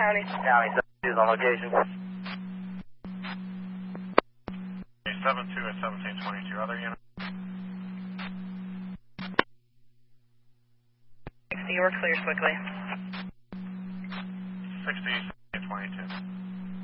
County. County 72 is on location. 72 at 1722. Other unit? 60, we're clear quickly. 60, 22.